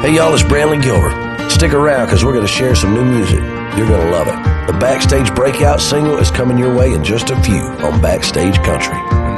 Hey y'all, it's Brantley Gilbert. Stick around because we're going to share some new music. You're going to love it. The Backstage Breakout single is coming your way in just a few on Backstage Country.